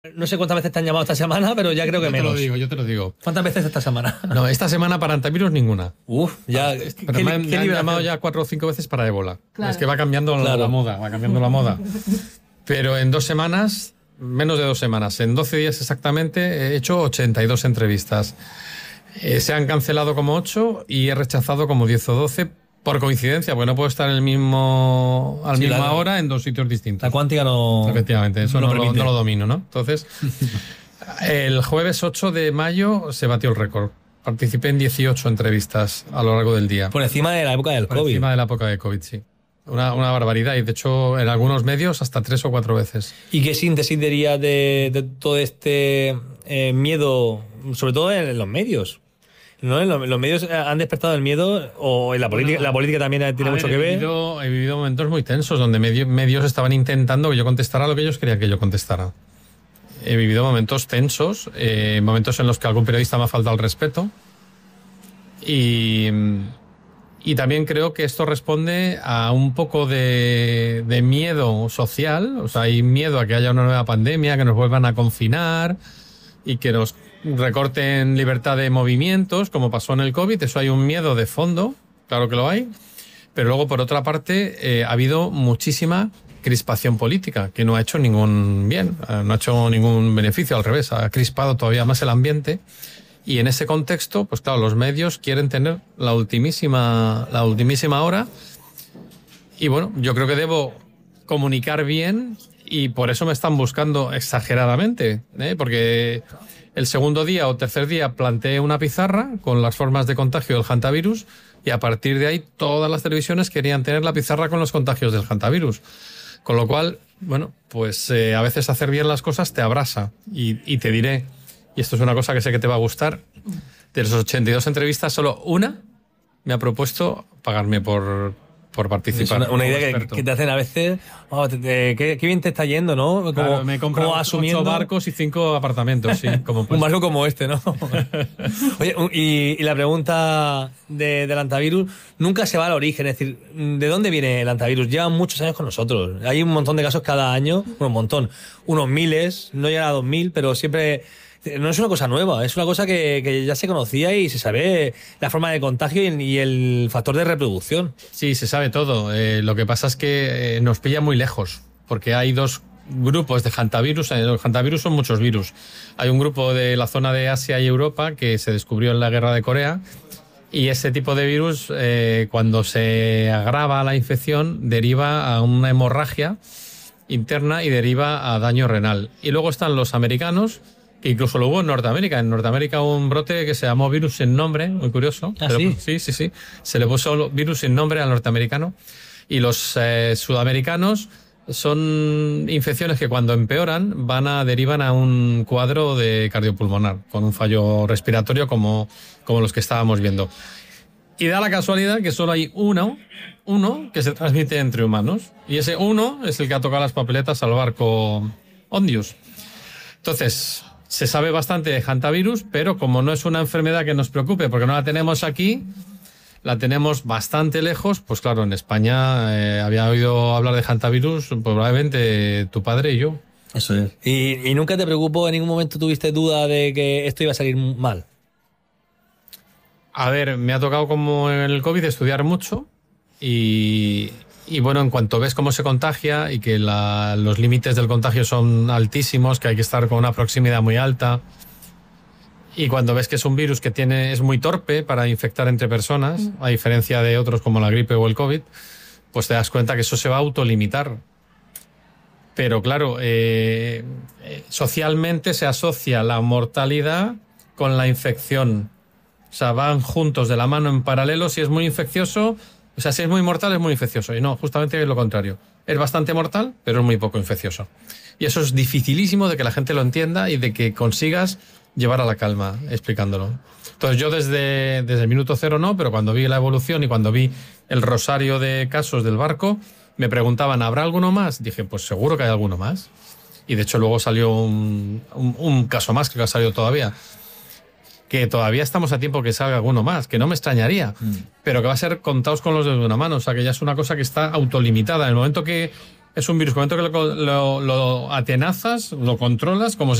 No sé cuántas veces te han llamado esta semana, pero ya creo que menos. Yo te lo digo. ¿Cuántas veces esta semana? No, esta semana para antivirus ninguna. Ya. Pero me han llamado ya 4 o 5 veces para ébola. Claro. Es que va cambiando la moda, Pero en 2 semanas, menos de 2 semanas, en 12 días exactamente, he hecho 82 entrevistas. Se han cancelado como 8 y he rechazado como 10 o 12 por coincidencia, porque no puedo estar a la misma hora en 2 sitios distintos. La cuántica no. Efectivamente, eso no lo domino, ¿no? Entonces, el jueves 8 de mayo se batió el récord. Participé en 18 entrevistas a lo largo del día. Por encima de la época del COVID. Por encima de la época de COVID, sí. Una barbaridad, y de hecho en algunos medios hasta 3 o 4 veces. ¿Y qué síntesis diría de todo este miedo, sobre todo en los medios? ¿No? Los medios han despertado el miedo, o en la política, la política también tiene mucho que ver. He vivido momentos muy tensos donde medios estaban intentando que yo contestara lo que ellos querían que yo contestara. He vivido momentos tensos, momentos en los que algún periodista me ha faltado el respeto. Y también creo que esto responde a un poco de miedo social. O sea, hay miedo a que haya una nueva pandemia, que nos vuelvan a confinar y que nos recorten libertad de movimientos, como pasó en el COVID. Eso hay un miedo de fondo, claro que lo hay. Pero luego, por otra parte, ha habido muchísima crispación política, que no ha hecho ningún bien, no ha hecho ningún beneficio, al revés, ha crispado todavía más el ambiente. Y en ese contexto, pues claro, los medios quieren tener la ultimísima hora. Y bueno, yo creo que debo comunicar bien, y por eso me están buscando exageradamente, porque el segundo día o tercer día planteé una pizarra con las formas de contagio del hantavirus, y a partir de ahí todas las televisiones querían tener la pizarra con los contagios del hantavirus. Con lo cual, bueno, pues a veces hacer bien las cosas te abrasa. Y te diré, y esto es una cosa que sé que te va a gustar, de las 82 entrevistas, solo una me ha propuesto pagarme por participar. Es una idea que te hacen a veces. Qué bien te está yendo, ¿no? Como, claro, me he comprado 8 barcos y 5 apartamentos, sí. Como un barco como este, ¿no? Oye, y la pregunta del hantavirus, nunca se va al origen. Es decir, ¿de dónde viene el hantavirus? Llevan muchos años con nosotros. Hay un montón de casos cada año, unos miles, no llegan a 2000, pero siempre. No es una cosa nueva, es una cosa que ya se conocía y se sabe la forma de contagio y el factor de reproducción. Sí, se sabe todo. Lo que pasa es que nos pilla muy lejos, porque hay 2 grupos de hantavirus. Los hantavirus son muchos virus. Hay un grupo de la zona de Asia y Europa que se descubrió en la guerra de Corea, y ese tipo de virus, cuando se agrava la infección, deriva a una hemorragia interna y deriva a daño renal. Y luego están los americanos, que incluso lo hubo en Norteamérica. En Norteamérica hubo un brote que se llamó virus sin nombre, muy curioso. ¿Ah, sí? Sí. Se le puso virus sin nombre al norteamericano. Y los sudamericanos son infecciones que cuando empeoran derivan a un cuadro de cardiopulmonar, con un fallo respiratorio como los que estábamos viendo. Y da la casualidad que solo hay uno que se transmite entre humanos. Y ese uno es el que ha tocado las papeletas al barco Ondius. Entonces, se sabe bastante de hantavirus, pero como no es una enfermedad que nos preocupe, porque no la tenemos aquí, la tenemos bastante lejos, pues claro, en España había oído hablar de hantavirus probablemente tu padre y yo. Eso es. ¿Y nunca te preocupó, en ningún momento tuviste duda de que esto iba a salir mal? A ver, me ha tocado, como en el COVID, estudiar mucho, y bueno, en cuanto ves cómo se contagia y que los límites del contagio son altísimos, que hay que estar con una proximidad muy alta, y cuando ves que es un virus que es muy torpe para infectar entre personas, a diferencia de otros como la gripe o el COVID, pues te das cuenta que eso se va a autolimitar. Pero claro, socialmente se asocia la mortalidad con la infección. O sea, van juntos de la mano en paralelo. Si es muy infeccioso, o sea, si es muy mortal, es muy infeccioso. Y no, justamente es lo contrario. Es bastante mortal, pero es muy poco infeccioso. Y eso es dificilísimo de que la gente lo entienda y de que consigas llevar a la calma explicándolo. Entonces yo desde el minuto cero no, pero cuando vi la evolución y cuando vi el rosario de casos del barco, me preguntaban, ¿habrá alguno más? Dije, pues seguro que hay alguno más. Y de hecho luego salió un caso más que ha salido todavía. Que todavía estamos a tiempo que salga alguno más, que no me extrañaría, pero que va a ser contados con los dedos de una mano. O sea, que ya es una cosa que está autolimitada. En el momento que es un virus, con el momento que lo atenazas, lo controlas, como